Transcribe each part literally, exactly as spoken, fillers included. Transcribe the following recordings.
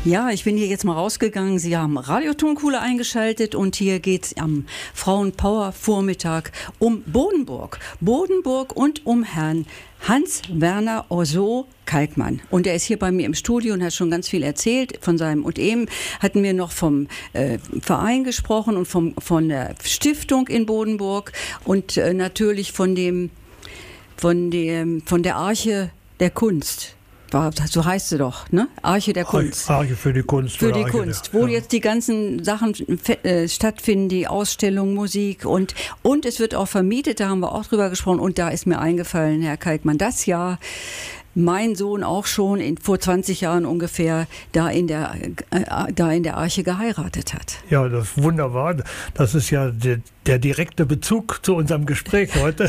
Ja, ich bin hier jetzt mal rausgegangen. Sie haben Radiotonkuhle eingeschaltet und hier geht es am Frauenpower-Vormittag um Bodenburg. Bodenburg und um Herrn Hans-Werner Orso Kalkmann. Und er ist hier bei mir im Studio und hat schon ganz viel erzählt von seinem, und eben hatten wir noch vom äh, Verein gesprochen und vom, von der Stiftung in Bodenburg und äh, natürlich von dem, von dem, von der Arche der Kunst. So heißt sie doch, ne? Arche der Kunst. Arche für die Kunst. Für die Arche Kunst, der, wo ja. jetzt die ganzen Sachen äh, stattfinden, die Ausstellung, Musik und, und es wird auch vermietet, da haben wir auch drüber gesprochen und da ist mir eingefallen, Herr Kalkmann, das Jahr mein Sohn auch schon in, vor zwanzig Jahren ungefähr da in der äh, da in der Arche geheiratet hat. Ja, das ist wunderbar. Das ist ja der, der direkte Bezug zu unserem Gespräch heute.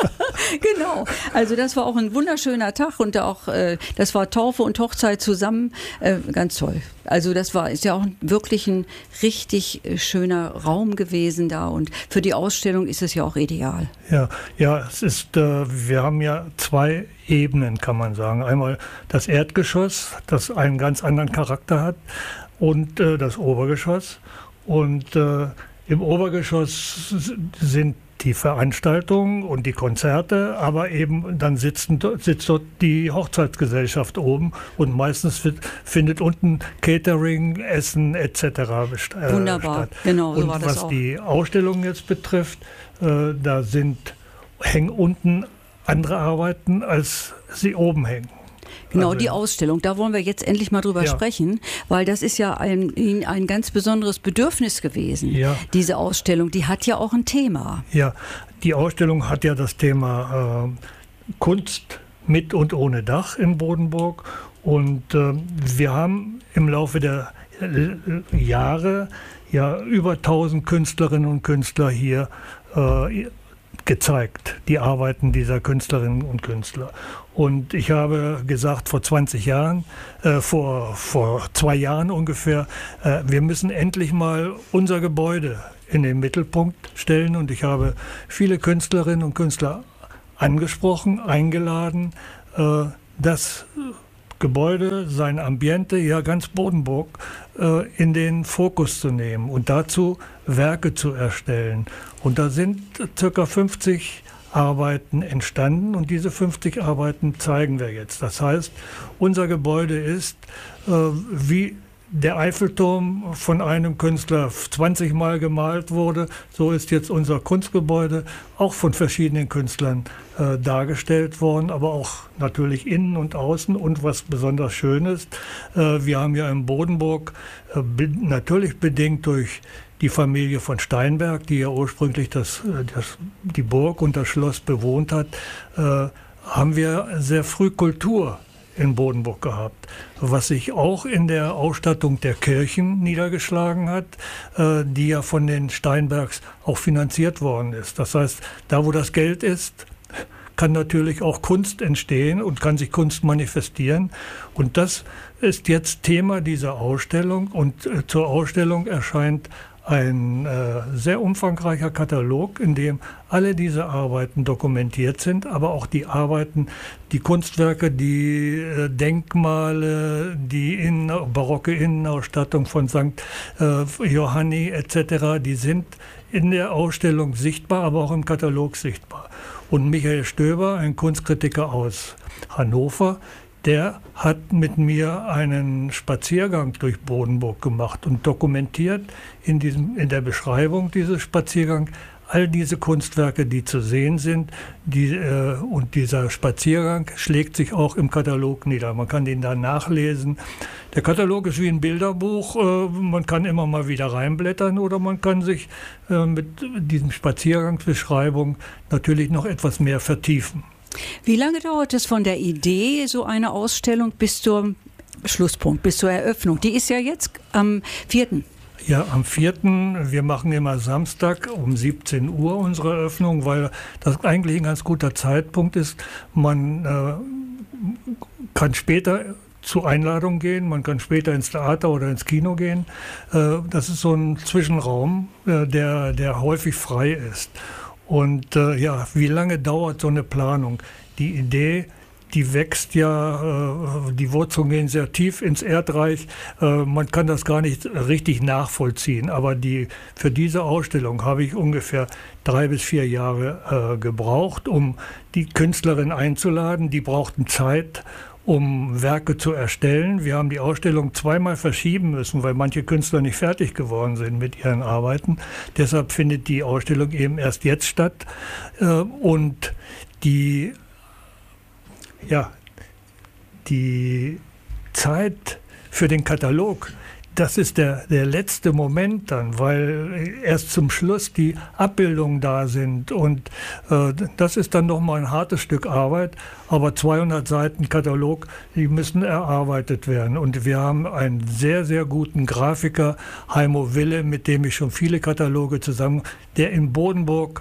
Genau, also das war auch ein wunderschöner Tag und auch äh, das war Taufe und Hochzeit zusammen, äh, ganz toll. Also das war ist ja auch wirklich ein richtig schöner Raum gewesen da und für die Ausstellung ist es ja auch ideal. Ja, ja, es ist, äh, wir haben ja zwei Ebenen, kann man sagen. Einmal das Erdgeschoss, das einen ganz anderen Charakter hat, und äh, das Obergeschoss. Und äh, im Obergeschoss sind die Veranstaltungen und die Konzerte, aber eben dann sitzen, sitzt dort die Hochzeitsgesellschaft oben und meistens wird, findet unten Catering, Essen et cetera äh, Wunderbar, statt. genau, so und war das was auch. Die Ausstellung jetzt betrifft, äh, da sind, hängen unten andere Arbeiten, als sie oben hängen. Genau, also, die Ausstellung, da wollen wir jetzt endlich mal drüber ja. sprechen, weil das ist ja ein, ein ganz besonderes Bedürfnis gewesen, ja. diese Ausstellung, die hat ja auch ein Thema. Ja, die Ausstellung hat ja das Thema äh, Kunst mit und ohne Dach in Bodenburg und äh, wir haben im Laufe der äh, Jahre ja über tausend Künstlerinnen und Künstler hier äh, gezeigt, die Arbeiten dieser Künstlerinnen und Künstler. Und ich habe gesagt, vor zwanzig Jahren, äh, vor, vor zwei Jahren ungefähr, äh, wir müssen endlich mal unser Gebäude in den Mittelpunkt stellen. Und ich habe viele Künstlerinnen und Künstler angesprochen, eingeladen, äh, das Gebäude, sein Ambiente, ja ganz Bodenburg, äh, in den Fokus zu nehmen und dazu Werke zu erstellen. Und da sind ca. fünfzig Arbeiten entstanden und diese fünfzig Arbeiten zeigen wir jetzt. Das heißt, unser Gebäude ist äh, wie der Eiffelturm von einem Künstler zwanzig Mal gemalt wurde, so ist jetzt unser Kunstgebäude auch von verschiedenen Künstlern äh, dargestellt worden, aber auch natürlich innen und außen. Und was besonders schön ist, äh, wir haben ja in Bodenburg, äh, be- natürlich bedingt durch die Familie von Steinberg, die ja ursprünglich das, das, die Burg und das Schloss bewohnt hat, äh, haben wir sehr früh Kultur in Bodenburg gehabt, was sich auch in der Ausstattung der Kirchen niedergeschlagen hat, äh, die ja von den Steinbergs auch finanziert worden ist. Das heißt, da wo das Geld ist, kann natürlich auch Kunst entstehen und kann sich Kunst manifestieren. Und das ist jetzt Thema dieser Ausstellung. Und äh, zur Ausstellung erscheint ein äh, sehr umfangreicher Katalog, in dem alle diese Arbeiten dokumentiert sind, aber auch die Arbeiten, die Kunstwerke, die äh, Denkmale, die in, barocke Innenausstattung von Sankt äh, Johanni et cetera, die sind in der Ausstellung sichtbar, aber auch im Katalog sichtbar. Und Michael Stöber, ein Kunstkritiker aus Hannover, der hat mit mir einen Spaziergang durch Bodenburg gemacht und dokumentiert in, diesem, in der Beschreibung dieses Spaziergangs all diese Kunstwerke, die zu sehen sind. Die, äh, und dieser Spaziergang schlägt sich auch im Katalog nieder. Man kann den da nachlesen. Der Katalog ist wie ein Bilderbuch. Äh, man kann immer mal wieder reinblättern oder man kann sich äh, mit diesen Spaziergangsbeschreibungen natürlich noch etwas mehr vertiefen. Wie lange dauert es von der Idee, so eine Ausstellung, bis zum Schlusspunkt, bis zur Eröffnung? Die ist ja jetzt am vierten Ja, am vierten Wir machen immer Samstag um siebzehn Uhr unsere Eröffnung, weil das eigentlich ein ganz guter Zeitpunkt ist. Man äh, kann später zu Einladungen gehen, man kann später ins Theater oder ins Kino gehen. Äh, das ist so ein Zwischenraum, äh, der, der häufig frei ist. Und äh, ja, wie lange dauert so eine Planung? Die Idee die wächst ja, äh, die Wurzeln gehen sehr tief ins Erdreich. Äh, man kann das gar nicht richtig nachvollziehen. Aber die, für diese Ausstellung habe ich ungefähr drei bis vier Jahre äh, gebraucht, um die Künstlerin einzuladen. Die brauchten Zeit, um Werke zu erstellen. Wir haben die Ausstellung zweimal verschieben müssen, weil manche Künstler nicht fertig geworden sind mit ihren Arbeiten. Deshalb findet die Ausstellung eben erst jetzt statt. Äh, und die Ja, die Zeit für den Katalog, das ist der, der letzte Moment dann, weil erst zum Schluss die Abbildungen da sind. Und äh, das ist dann nochmal ein hartes Stück Arbeit. Aber zweihundert Seiten Katalog, die müssen erarbeitet werden. Und wir haben einen sehr, sehr guten Grafiker, Heimo Wille, mit dem ich schon viele Kataloge zusammen, der in Bodenburg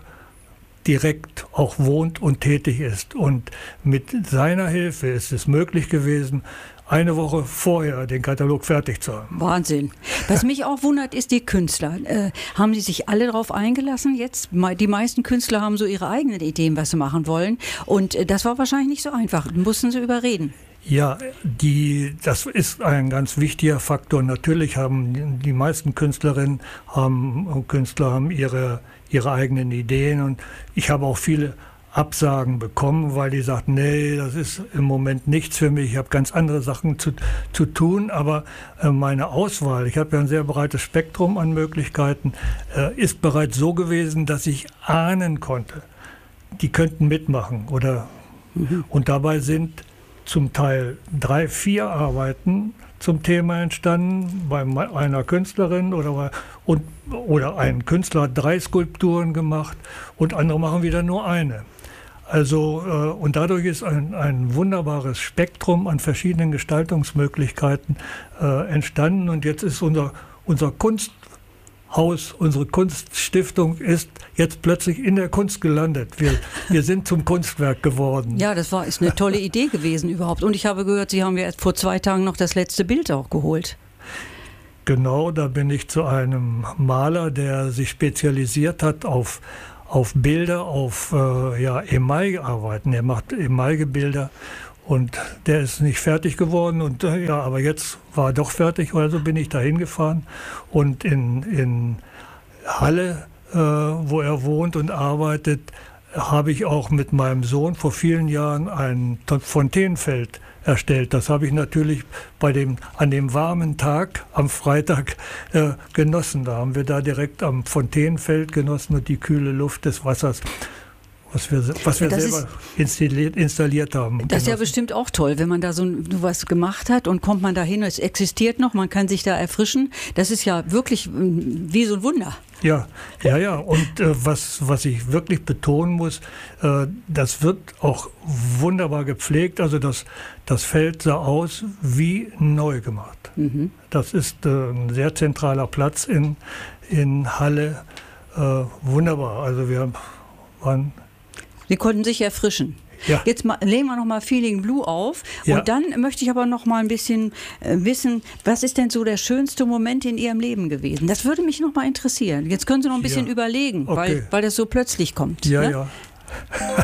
direkt auch wohnt und tätig ist. Und mit seiner Hilfe ist es möglich gewesen, eine Woche vorher den Katalog fertig zu haben. Wahnsinn. Was mich auch wundert, ist die Künstler. Äh, haben die sich alle darauf eingelassen jetzt? Die meisten Künstler haben so ihre eigenen Ideen, was sie machen wollen. Und äh, das war wahrscheinlich nicht so einfach. Mussten sie überreden. Ja, die, das ist ein ganz wichtiger Faktor. Natürlich haben die meisten Künstlerinnen haben, und Künstler haben ihre, ihre eigenen Ideen. Und ich habe auch viele Absagen bekommen, weil die sagten, nee, das ist im Moment nichts für mich, ich habe ganz andere Sachen zu, zu tun, aber äh, meine Auswahl, ich habe ja ein sehr breites Spektrum an Möglichkeiten, äh, ist bereits so gewesen, dass ich ahnen konnte, die könnten mitmachen. Oder, mhm. Und dabei sind zum Teil drei, vier Arbeiten zum Thema entstanden, bei einer Künstlerin oder, bei, und, oder ein Künstler hat drei Skulpturen gemacht und andere machen wieder nur eine. Also, äh, und dadurch ist ein, ein wunderbares Spektrum an verschiedenen Gestaltungsmöglichkeiten äh, entstanden. Und jetzt ist unser, unser Kunsthaus, unsere Kunststiftung ist jetzt plötzlich in der Kunst gelandet. Wir, wir sind zum Kunstwerk geworden. Ja, das war, ist eine tolle Idee gewesen überhaupt. Und ich habe gehört, Sie haben ja vor zwei Tagen noch das letzte Bild auch geholt. Genau, da bin ich zu einem Maler, der sich spezialisiert hat auf auf Bilder, auf äh, ja, Emaille-Arbeiten. Er macht Emaille-Bilder und der ist nicht fertig geworden. Und äh, ja, aber jetzt war er doch fertig, also bin ich da hingefahren. Und in, in Halle, äh, wo er wohnt und arbeitet, habe ich auch mit meinem Sohn vor vielen Jahren ein Fontänenfeld erstellt. Das habe ich natürlich bei dem, an dem warmen Tag am Freitag äh, genossen. Da haben wir da direkt am Fontänenfeld genossen und die kühle Luft des Wassers, was wir, was wir selber ist, installiert, installiert haben. Das ist ja bestimmt auch toll, wenn man da so was gemacht hat und kommt man da hin, es existiert noch, man kann sich da erfrischen. Das ist ja wirklich wie so ein Wunder. Ja, ja, ja. Und äh, was, was ich wirklich betonen muss, äh, das wird auch wunderbar gepflegt. Also das, das Feld sah aus wie neu gemacht. Mhm. Das ist äh, ein sehr zentraler Platz in, in Halle. Äh, wunderbar. Also wir waren... Sie konnten sich erfrischen. Ja. Jetzt mal, legen wir noch mal Feeling Blue auf. Ja. Und dann möchte ich aber noch mal ein bisschen äh, wissen, was ist denn so der schönste Moment in Ihrem Leben gewesen? Das würde mich noch mal interessieren. Jetzt können Sie noch ein bisschen ja. überlegen, Okay. weil, weil das so plötzlich kommt. Ja, ne? ja.